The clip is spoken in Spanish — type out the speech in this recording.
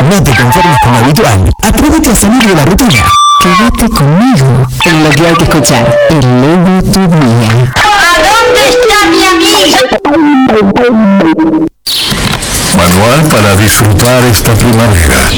No te conformes con lo habitual. Aprovecha a salir de la rutina. Quédate conmigo en lo que hay que escuchar. El logo tu día. ¿A dónde está mi amiga? Manual para disfrutar esta primavera.